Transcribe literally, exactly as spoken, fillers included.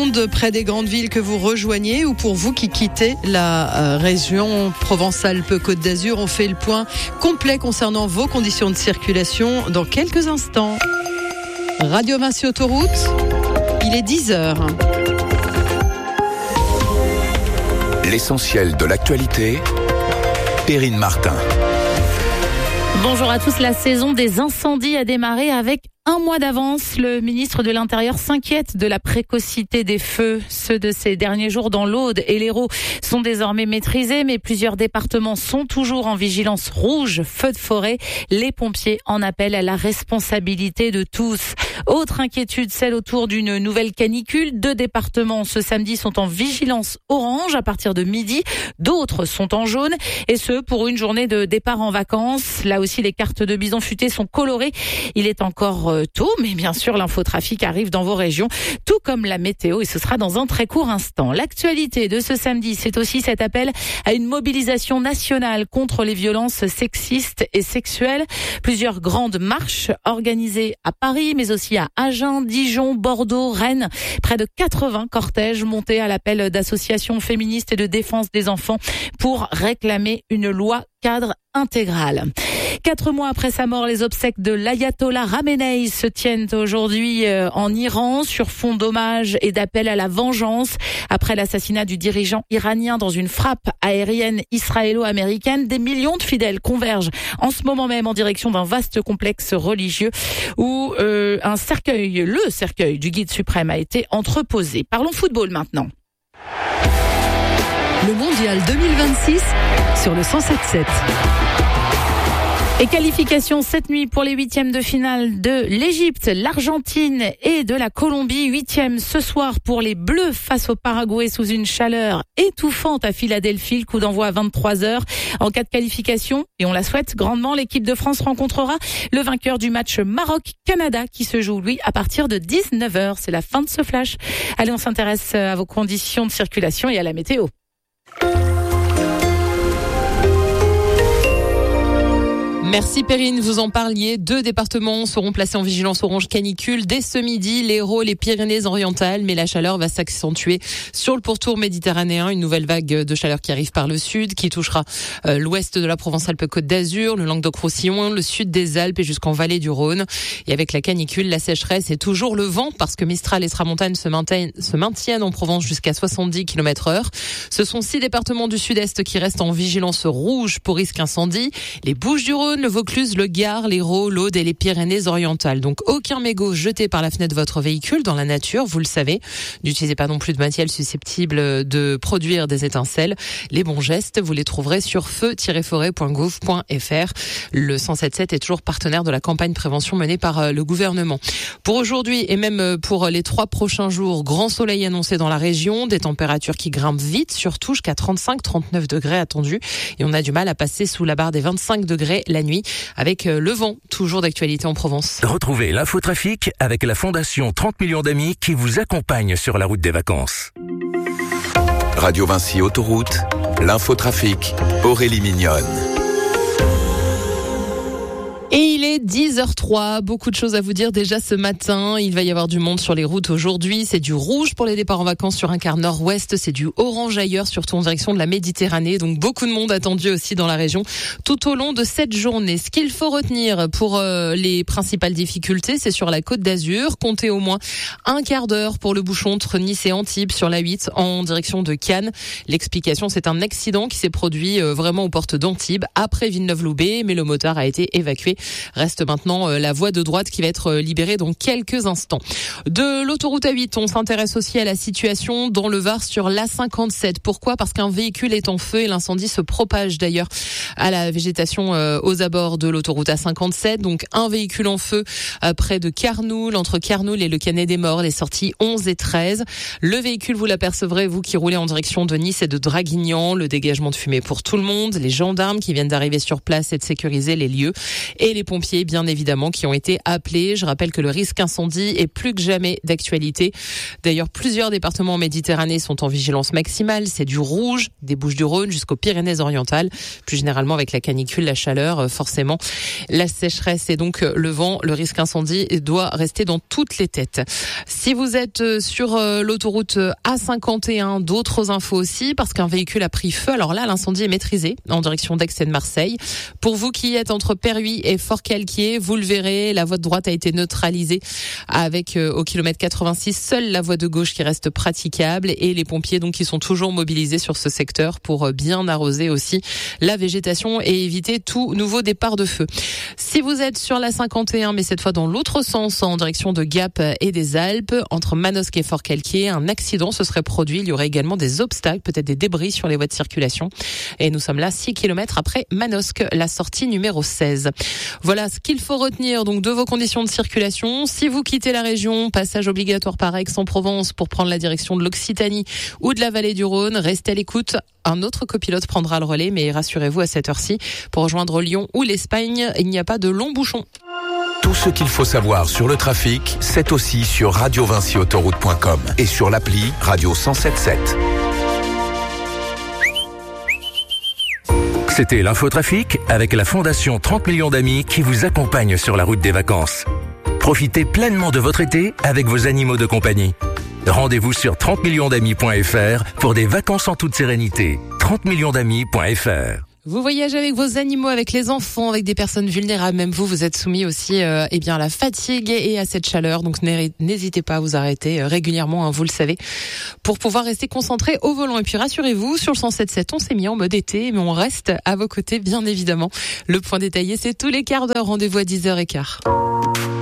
monde près des grandes villes que vous rejoignez ou pour vous qui quittez la région Provence-Alpes-Côte d'Azur. On fait le point complet concernant vos conditions de circulation dans quelques instants. Radio Vinci Autoroute, il est dix heures. L'essentiel de l'actualité, Perrine Martin. Bonjour à tous, la saison des incendies a démarré avec un mois d'avance. Le ministre de l'Intérieur s'inquiète de la précocité des feux. Ceux de ces derniers jours dans l'Aude et l'Hérault sont désormais maîtrisés, mais plusieurs départements sont toujours en vigilance rouge, feu de forêt. Les pompiers en appellent à la responsabilité de tous. Autre inquiétude, celle autour d'une nouvelle canicule. Deux départements ce samedi sont en vigilance orange à partir de midi. D'autres sont en jaune, et ce pour une journée de départ en vacances. Là aussi, les cartes de bison futé sont colorées. Il est encore tôt, mais bien sûr, l'infotrafic arrive dans vos régions, tout comme la météo, et ce sera dans un très court instant. L'actualité de ce samedi, c'est aussi cet appel à une mobilisation nationale contre les violences sexistes et sexuelles. Plusieurs grandes marches organisées à Paris, mais aussi à Agen, Dijon, Bordeaux, Rennes. Près de quatre-vingts cortèges montés à l'appel d'associations féministes et de défense des enfants pour réclamer une loi cadre intégrale. Quatre mois après sa mort, les obsèques de l'ayatollah Khamenei se tiennent aujourd'hui en Iran sur fond d'hommage et d'appel à la vengeance. Après l'assassinat du dirigeant iranien dans une frappe aérienne israélo-américaine, des millions de fidèles convergent en ce moment même en direction d'un vaste complexe religieux où euh, un cercueil, le cercueil du guide suprême a été entreposé. Parlons football maintenant. Le mondial deux mille vingt-six sur le cent sept sept. Et qualification cette nuit pour les huitièmes de finale de l'Égypte, l'Argentine et de la Colombie. Huitième ce soir pour les Bleus face au Paraguay sous une chaleur étouffante à Philadelphie. Le coup d'envoi à vingt-trois heures. En cas de qualification, et on la souhaite grandement, l'équipe de France rencontrera le vainqueur du match Maroc-Canada qui se joue, lui, à partir de dix-neuf heures. C'est la fin de ce flash. Allez, on s'intéresse à vos conditions de circulation et à la météo. Merci Perrine, vous en parliez. Deux départements seront placés en vigilance orange canicule dès ce midi, l'Hérault, les Pyrénées-Orientales, mais la chaleur va s'accentuer sur le pourtour méditerranéen. Une nouvelle vague de chaleur qui arrive par le sud, qui touchera euh, l'ouest de la Provence-Alpes-Côte d'Azur, le Languedoc-Roussillon, le sud des Alpes et jusqu'en vallée du Rhône. Et avec la canicule, la sécheresse et toujours le vent, parce que Mistral et Tramontane se maintiennent, se maintiennent en Provence jusqu'à soixante-dix kilomètres heure. Ce sont six départements du sud-est qui restent en vigilance rouge pour risque incendie. Les Bouches-du-Rhône, le Vaucluse, le Gard, l'Hérault, l'Aude et les Pyrénées-Orientales. Donc aucun mégot jeté par la fenêtre de votre véhicule dans la nature, vous le savez. N'utilisez pas non plus de matériel susceptible de produire des étincelles. Les bons gestes, vous les trouverez sur feu tiret forêt point gouv point f r. Le cent sept sept est toujours partenaire de la campagne prévention menée par le gouvernement. Pour aujourd'hui et même pour les trois prochains jours, grand soleil annoncé dans la région, des températures qui grimpent vite, surtout jusqu'à trente-cinq à trente-neuf degrés attendus. Et on a du mal à passer sous la barre des vingt-cinq degrés la nuit, avec le vent, toujours d'actualité en Provence. Retrouvez l'infotrafic avec la Fondation trente millions d'amis qui vous accompagne sur la route des vacances. Radio Vinci Autoroute, l'infotrafic, Aurélie Mignonne. Et il est dix heures trois, beaucoup de choses à vous dire déjà ce matin. Il va y avoir du monde sur les routes aujourd'hui. C'est du rouge pour les départs en vacances sur un quart nord-ouest. C'est du orange ailleurs, surtout en direction de la Méditerranée. Donc beaucoup de monde attendu aussi dans la région tout au long de cette journée. Ce qu'il faut retenir pour euh, les principales difficultés, c'est sur la Côte d'Azur. Comptez au moins un quart d'heure pour le bouchon entre Nice et Antibes sur la huit en direction de Cannes. L'explication, c'est un accident qui s'est produit euh, vraiment aux portes d'Antibes après Villeneuve-Loubet, mais le motard a été évacué. Reste maintenant la voie de droite qui va être libérée dans quelques instants. De l'autoroute A huit, on s'intéresse aussi à la situation dans le Var sur l'A cinquante-sept. Pourquoi ? Parce qu'un véhicule est en feu et l'incendie se propage d'ailleurs à la végétation aux abords de l'autoroute A cinquante-sept. Donc un véhicule en feu près de Carnoul, entre Carnoul et le Canet des Morts, les sorties onze et treize. Le véhicule, vous l'apercevrez, vous qui roulez en direction de Nice et de Draguignan. Le dégagement de fumée pour tout le monde. Les gendarmes qui viennent d'arriver sur place et de sécuriser les lieux. Et les pompiers pompiers, bien évidemment, qui ont été appelés. Je rappelle que le risque incendie est plus que jamais d'actualité. D'ailleurs, plusieurs départements en Méditerranée sont en vigilance maximale. C'est du rouge, des Bouches-du-Rhône jusqu'aux Pyrénées-Orientales. Plus généralement, avec la canicule, la chaleur, forcément, la sécheresse et donc le vent, le risque incendie doit rester dans toutes les têtes. Si vous êtes sur l'autoroute A cinquante et un, d'autres infos aussi, parce qu'un véhicule a pris feu. Alors là, l'incendie est maîtrisé en direction d'Aix et de Marseille. Pour vous qui êtes entre Perruis et Fort-Calquier, vous le verrez, la voie de droite a été neutralisée avec euh, au kilomètre quatre-vingt-six, seule la voie de gauche qui reste praticable et les pompiers donc qui sont toujours mobilisés sur ce secteur pour euh, bien arroser aussi la végétation et éviter tout nouveau départ de feu. Si vous êtes sur la cinquante et un, mais cette fois dans l'autre sens, en direction de Gap et des Alpes, entre Manosque et Fort-Calquier, un accident se serait produit. Il y aurait également des obstacles, peut-être des débris sur les voies de circulation. Et nous sommes là six kilomètres après Manosque, la sortie numéro seize. Voilà ce qu'il faut retenir donc de vos conditions de circulation. Si vous quittez la région, passage obligatoire par Aix-en-Provence pour prendre la direction de l'Occitanie ou de la vallée du Rhône. Restez à l'écoute. Un autre copilote prendra le relais, mais rassurez-vous, à cette heure-ci, pour rejoindre Lyon ou l'Espagne, il n'y a pas de long bouchon. Tout ce qu'il faut savoir sur le trafic, c'est aussi sur radio vinci autoroute point com et sur l'appli Radio cent sept sept. C'était l'infotrafic avec la Fondation trente millions d'amis qui vous accompagne sur la route des vacances. Profitez pleinement de votre été avec vos animaux de compagnie. Rendez-vous sur trente millions d'amis point f r pour des vacances en toute sérénité. trente millions d'amis point f r. Vous voyagez avec vos animaux, avec les enfants, avec des personnes vulnérables. Même vous, vous êtes soumis aussi euh, eh bien, à la fatigue et à cette chaleur. Donc n'hésitez pas à vous arrêter euh, régulièrement, hein, vous le savez, pour pouvoir rester concentré au volant. Et puis rassurez-vous, sur le cent sept sept, on s'est mis en mode été, mais on reste à vos côtés, bien évidemment. Le point détaillé, c'est tous les quarts d'heure. Rendez-vous à dix heures quinze.